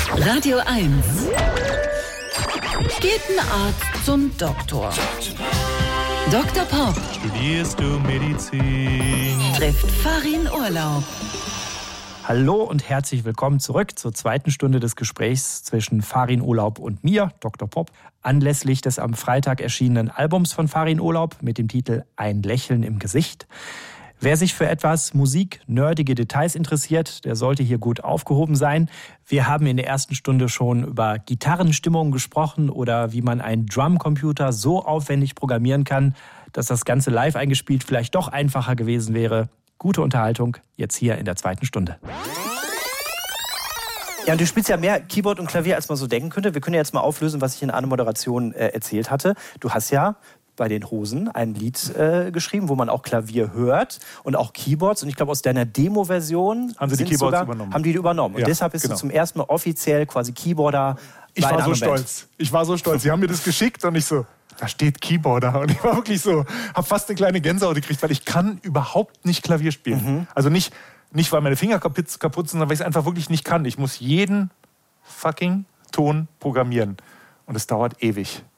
Radio 1. Geht ein Arzt zum Doktor. Dr. Pop. Studierst du Medizin? Trifft Farin Urlaub. Hallo und herzlich willkommen zurück zur zweiten Stunde des Gesprächs zwischen Farin Urlaub und mir, Dr. Pop, anlässlich des am Freitag erschienenen Albums von Farin Urlaub mit dem Titel Ein Lächeln im Gesicht. Wer sich für etwas Musik, nerdige Details interessiert, der sollte hier gut aufgehoben sein. Wir haben in der ersten Stunde schon über Gitarrenstimmungen gesprochen oder wie man einen Drumcomputer so aufwendig programmieren kann, dass das Ganze live eingespielt vielleicht doch einfacher gewesen wäre. Gute Unterhaltung jetzt hier in der zweiten Stunde. Ja, und du spielst ja mehr Keyboard und Klavier, als man so denken könnte. Wir können ja jetzt mal auflösen, was ich in einer Moderation erzählt hatte. Du hast ja bei den Hosen ein Lied geschrieben, wo man auch Klavier hört und auch Keyboards. Und ich glaube, aus deiner Demo-Version haben sie die Keyboards übernommen. Haben die übernommen. Und ja, deshalb bist du zum ersten Mal offiziell quasi Keyboarder. Ich war so stolz. Ich war so stolz. Sie haben mir das geschickt und ich so, da steht Keyboarder. Und ich war wirklich so, habe fast eine kleine Gänsehaut gekriegt, weil ich kann überhaupt nicht Klavier spielen. Also nicht, weil meine Finger kaputt sind, sondern weil ich es einfach wirklich nicht kann. Ich muss jeden fucking Ton programmieren. Und es dauert ewig.